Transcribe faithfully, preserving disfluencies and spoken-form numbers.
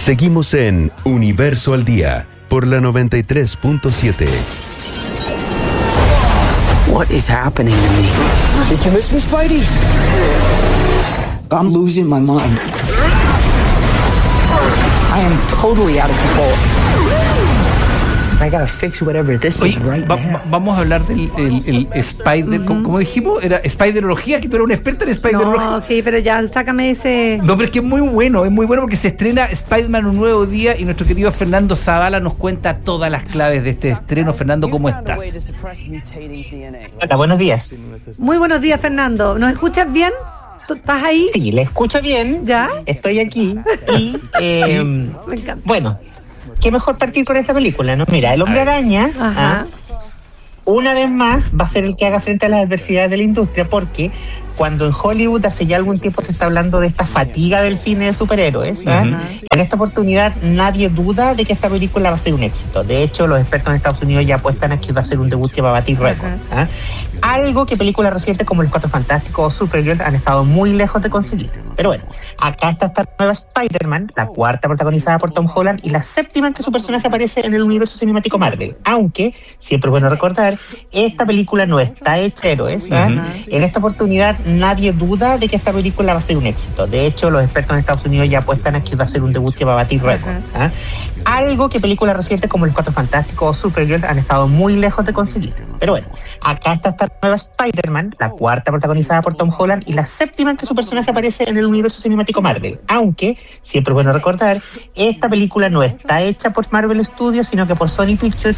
Seguimos en Universo al Día por la noventa y tres punto siete. What is happening to me? Did you miss me, Spidey? I'm losing my mind. I am totally out of control. I gotta fix whatever this Oye, is right va, now. va, vamos a hablar del el, el Spider, uh-huh. como dijimos, era Spiderología, que tú eres una experta en Spiderología. No, sí, pero ya, sácame ese... No, pero es que es muy bueno, es muy bueno porque se estrena Spider-Man Un Nuevo Día y nuestro querido Fernando Zavala nos cuenta todas las claves de este estreno. Fernando, ¿cómo estás? Hola, buenos días. Muy buenos días, Fernando. ¿Nos escuchas bien? ¿Tú estás ahí? Sí, le escucho bien. ¿Ya? Estoy aquí y, eh, Me encanta. bueno, qué mejor partir con esta película, ¿no? Mira, el Hombre Araña, Ajá. ¿ah? una vez más va a ser el que haga frente a las adversidades de la industria, porque cuando en Hollywood hace ya algún tiempo se está hablando de esta fatiga del cine de superhéroes, ¿ah? Uh-huh. En esta oportunidad nadie duda de que esta película va a ser un éxito. De hecho, los expertos en Estados Unidos ya apuestan a que va a ser un debut que va a batir récord. ¿Ah? Algo que películas recientes como Los Cuatro Fantásticos o Supergirl han estado muy lejos de conseguir. Pero bueno, acá está esta nueva Spider-Man, la cuarta protagonizada por Tom Holland y la séptima en que su personaje aparece en el universo cinemático Marvel. Aunque, siempre es bueno recordar, esta película no está hecha de héroes. ¿Ah? Uh-huh. En esta oportunidad nadie duda de que esta película va a ser un éxito. De hecho, los expertos en Estados Unidos ya apuestan a que va a ser un debut que va a batir récord. ¿Ah? Algo que películas recientes como Los Cuatro Fantásticos o Supergirl han estado muy lejos de conseguir. Pero bueno, acá está esta nueva Spider-Man, la cuarta protagonizada por Tom Holland y la séptima en que su personaje aparece en el universo cinemático Marvel. Aunque, siempre es bueno recordar, esta película no está hecha por Marvel Studios, sino que por Sony Pictures,